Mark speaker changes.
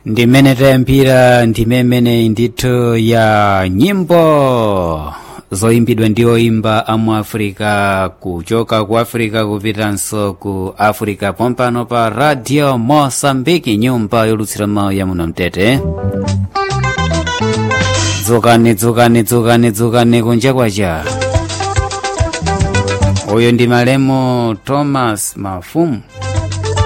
Speaker 1: ndimene tayambira ndimemene ndithu ya nyimbo zoyimbidwa ndi oyimba amu Africa kuchoka ku Africa kupitanso ku Africa pompano pa Radio Mosambiki, nyumba yolutsira mawu ya muno Mtete. dzukani kunja kwacha. Uyu ndi Malemu Thomas Mafumu.